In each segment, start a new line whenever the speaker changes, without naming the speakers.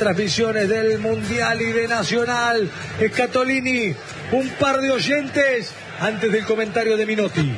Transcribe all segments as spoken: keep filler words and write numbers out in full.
transmisiones del Mundial y de Nacional. Scatolini, un par de oyentes antes del comentario de Minotti.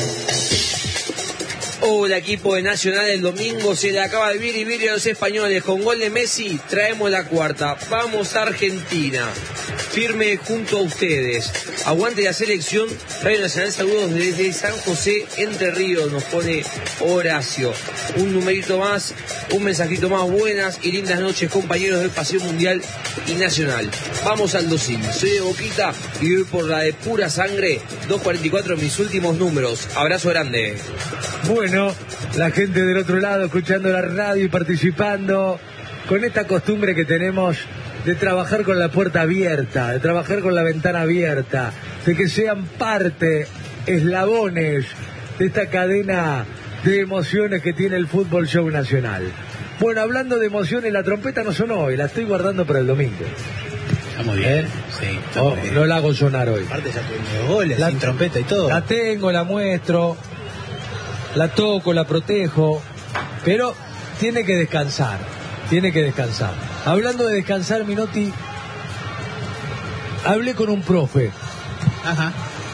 Hola, equipo de Nacional. El domingo se le acaba de vivir y vivir a los españoles. Con gol de Messi traemos la cuarta. Vamos a Argentina, firme junto a ustedes. Aguante la selección. Radio Nacional, saludos desde San José, Entre Ríos, nos pone Horacio. Un numerito más, un mensajito más. Buenas y lindas noches, compañeros del Paseo Mundial y Nacional. Vamos al Docín. Soy de Boquita y voy por la de pura sangre. dos cuarenta y cuatro mis últimos números. Abrazo grande.
Bueno, la gente del otro lado escuchando la radio y participando con esta costumbre que tenemos de trabajar con la puerta abierta, de trabajar con la ventana abierta, de que sean parte, eslabones de esta cadena de emociones que tiene el Fútbol Show Nacional. Bueno, hablando de emociones, la trompeta no sonó hoy, la estoy guardando para el domingo.
Está muy bien, ¿Eh? sí. Está
Oh,
muy bien.
No la hago sonar hoy.
Aparte ya tiene goles,
La-
sin trompeta y todo.
La tengo, la muestro, la toco, la protejo, pero tiene que descansar, tiene que descansar. Hablando de descansar, Minotti, hablé con un profe,
Ajá,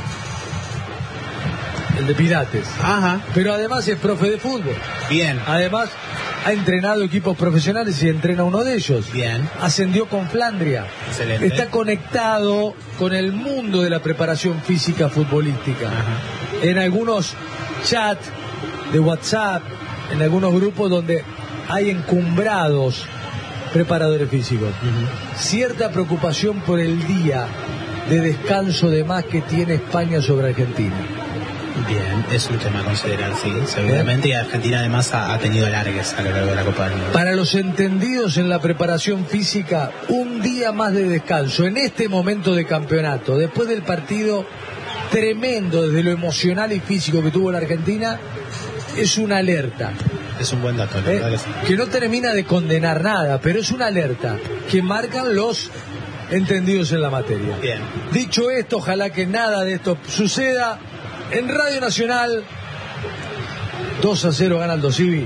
el de Pilates,
ajá.
pero además es profe de fútbol.
Bien,
Además, ha entrenado equipos profesionales y entrena uno de ellos.
bien.
Ascendió con Flandria.
Excelente.
Está conectado con el mundo de la preparación física futbolística.
Ajá.
En algunos chats de WhatsApp, en algunos grupos donde hay encumbrados preparadores físicos.
Ujú.
Cierta preocupación por el día de descanso de más que tiene España sobre Argentina.
Bien, es un tema a considerar, sí, seguramente. Y Argentina además ha, ha tenido alargues a lo largo de la Copa del Mundo.
Para los entendidos en la preparación física, un día más de descanso en este momento de campeonato, después del partido tremendo desde lo emocional y físico que tuvo la Argentina, es una alerta,
Es un buen dato, la
¿eh?
verdad que sí.
que no termina de condenar nada, pero es una alerta que marcan los entendidos en la materia.
Bien.
Dicho esto, ojalá que nada de esto suceda. En Radio Nacional, dos a cero gana el Dosivi.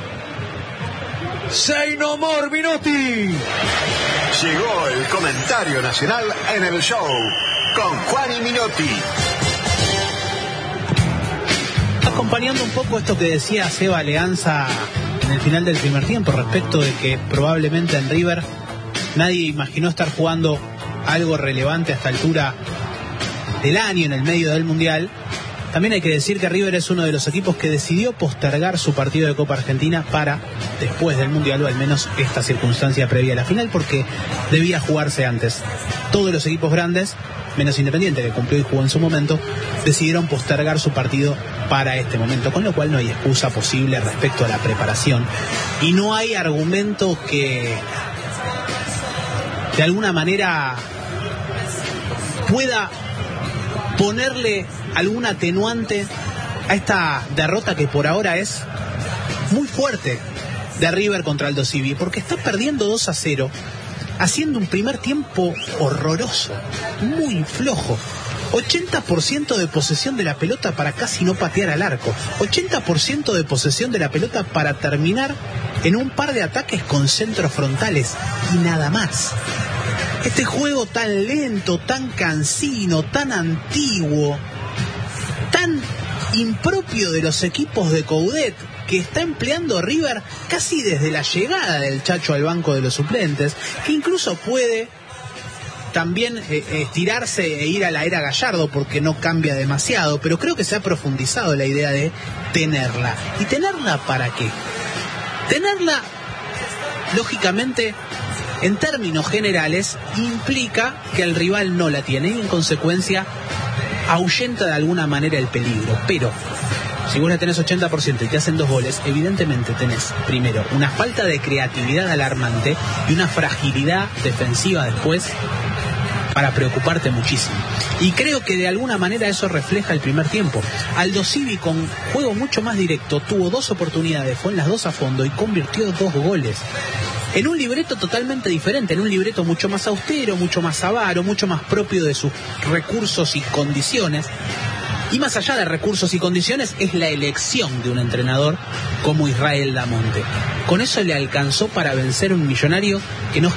Say no more, Minotti.
Llegó el comentario nacional en el show con Juan y Minotti.
Acompañando un poco esto que decía Seba Leanza en el final del primer tiempo respecto de que probablemente en River nadie imaginó estar jugando algo relevante a esta altura del año, en el medio del Mundial. También hay que decir que River es uno de los equipos que decidió postergar su partido de Copa Argentina para después del Mundial, o al menos esta circunstancia previa a la final, porque debía jugarse antes. Todos los equipos grandes, menos Independiente, que cumplió y jugó en su momento, decidieron postergar su partido para este momento, con lo cual no hay excusa posible respecto a la preparación. Y no hay argumento que de alguna manera pueda ponerle algún atenuante a esta derrota que por ahora es muy fuerte de River contra Aldo Civi, porque está perdiendo dos a cero, haciendo un primer tiempo horroroso, muy flojo. ochenta por ciento de posesión de la pelota para casi no patear al arco, ochenta por ciento de posesión de la pelota para terminar en un par de ataques con centros frontales y nada más. Este juego tan lento, tan cansino, tan antiguo, tan impropio de los equipos de Coudet, que está empleando River casi desde la llegada del Chacho al banco de los suplentes, que incluso puede también eh, estirarse e ir a la era Gallardo porque no cambia demasiado, pero creo que se ha profundizado la idea de tenerla. ¿Y tenerla para qué? Tenerla, lógicamente, en términos generales, implica que el rival no la tiene y en consecuencia ahuyenta de alguna manera el peligro. Pero si vos la tenés ochenta por ciento y te hacen dos goles, evidentemente tenés, primero, una falta de creatividad alarmante y una fragilidad defensiva después para preocuparte muchísimo. Y creo que de alguna manera eso refleja el primer tiempo. Aldo Civi, con juego mucho más directo, tuvo dos oportunidades, fue en las dos a fondo y convirtió dos goles. En un libreto totalmente diferente, en un libreto mucho más austero, mucho más avaro, mucho más propio de sus recursos y condiciones. Y más allá de recursos y condiciones, es la elección de un entrenador como Israel Damonte. Con eso le alcanzó para vencer a un Millonario que no